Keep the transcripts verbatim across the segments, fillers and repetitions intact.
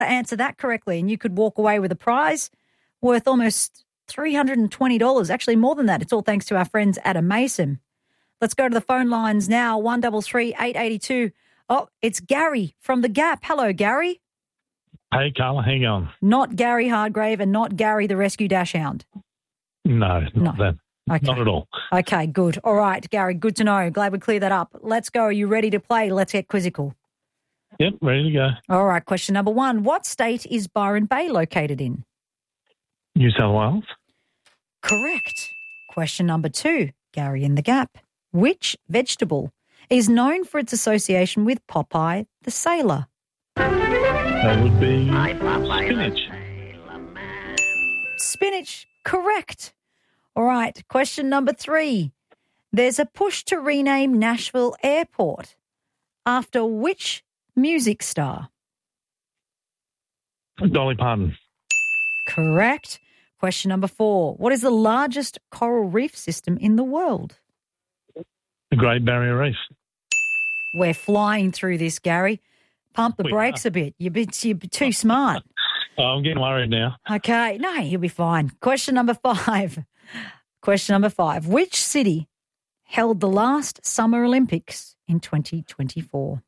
answer that correctly, and you could walk away with a prize worth almost three hundred twenty dollars. Actually, more than that. It's all thanks to our friends at Amason. Let's go to the phone lines now. one double three eight eighty two. Oh, it's Gary from the Gap. Hello, Gary. Hey, Carla, hang on. Not Gary Hardgrave and not Gary the Rescue Dash Hound. No, not No. that. Okay. Not at all. Okay, good. All right, Gary, good to know. Glad we cleared that up. Let's go. Are you ready to play? Let's get quizzical. Yep, ready to go. All right, question number one. What state is Byron Bay located in? New South Wales. Correct. Question number two. Gary in the Gap. Which vegetable is known for its association with Popeye the Sailor? That would be spinach. Spinach. Correct. All right, question number three. There's a push to rename Nashville Airport after which music star? Dolly Parton. Correct. Question number four. What is the largest coral reef system in the world? The Great Barrier Reef. We're flying through this, Gary. Pump the We brakes are. a bit. You're, bit. you're too smart. Oh, I'm getting worried now. Okay. No, you'll be fine. Question number five. Question number five. Which city held the last Summer Olympics in twenty twenty-four?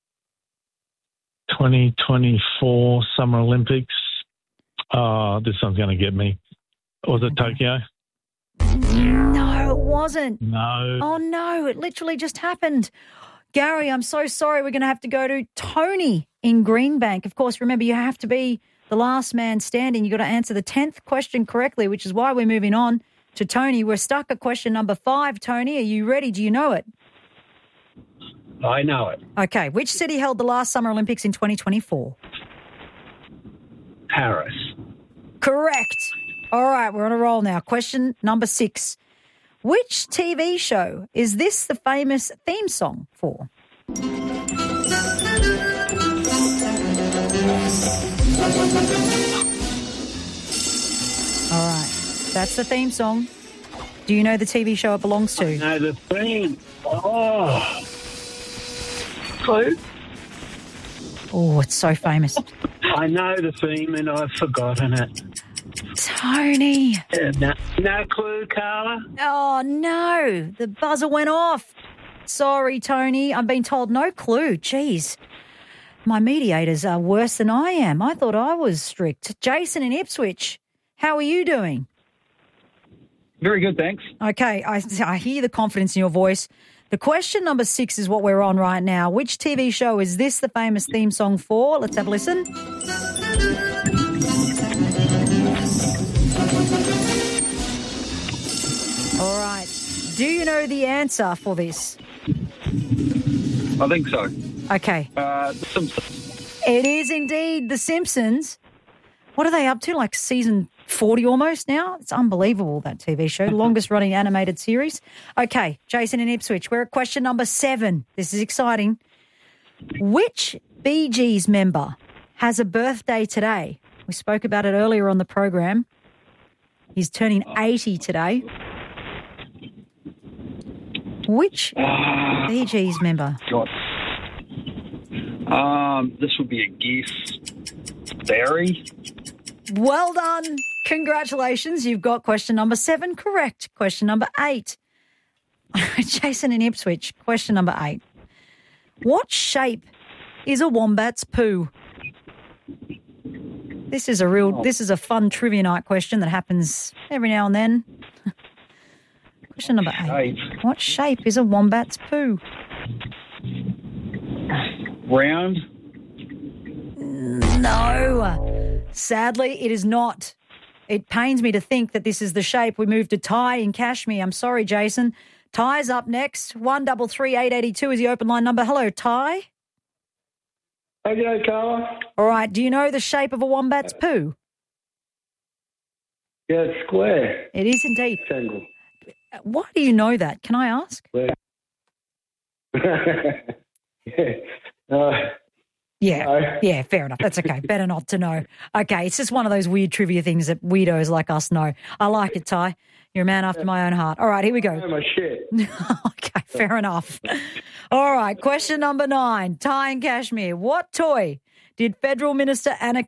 twenty twenty-four Summer Olympics. Oh, this one's going to get me. Was it Tokyo? No, it wasn't. No. Oh, no, it literally just happened. Gary, I'm so sorry. We're going to have to go to Tony in Greenbank. Of course, remember, you have to be the last man standing. You've got to answer the tenth question correctly, which is why we're moving on to Tony. We're stuck at question number five. Tony, are you ready? Do you know it? I know it. Okay. Which city held the last Summer Olympics in twenty twenty-four? Paris. Correct. All right, we're on a roll now. Question number six. Which T V show is this the famous theme song for? All right, that's the theme song. Do you know the T V show it belongs to? No, the theme. Oh. Clue? Oh, it's so famous. I know the theme and I've forgotten it. Tony. Uh, no, no clue, Carla? Oh, no. The buzzer went off. Sorry, Tony. I've been told no clue. Jeez. My mediators are worse than I am. I thought I was strict. Jason in Ipswich, how are you doing? Very good, thanks. Okay, I, I hear the confidence in your voice. The question number six is what we're on right now. Which T V show is this the famous theme song for? Let's have a listen. All right. Do you know the answer for this? I think so. Okay. Uh, The Simpsons. It is indeed The Simpsons. What are they up to? Like season forty almost now? It's unbelievable, that T V show. Longest running animated series. Okay, Jason in Ipswich. We're at question number seven. This is exciting. Which Bee Gees member has a birthday today? We spoke about it earlier on the program. He's turning eighty today. Which Bee Gees member? God. Um, this would be a guess. Barry? Well done. Congratulations. You've got question number seven correct. Question number eight. Jason in Ipswich. Question number eight. What shape is a wombat's poo? This is a real, this is a fun trivia night question that happens every now and then. Question number eight. Shape. What shape is a wombat's poo? Round? No. Sadly, it is not. It pains me to think that this is the shape. We moved to Ty in Kashmir. I'm sorry, Jason. Ty's up next. One double three eight eighty two is the open line number. Hello, Ty. Okay, Carla. All right. Do you know the shape of a wombat's poo? Yeah, it's square. It is indeed. Rectangle. Why do you know that? Can I ask? Square. yeah. Uh, Yeah, No. yeah, fair enough. That's okay. Better not to know. Okay, it's just one of those weird trivia things that weirdos like us know. I like it, Ty. You're a man after my own heart. All right, here we go. oh, my shit. Okay, fair enough. All right, question number nine. Ty in Kashmir. What toy Did Federal Minister Anna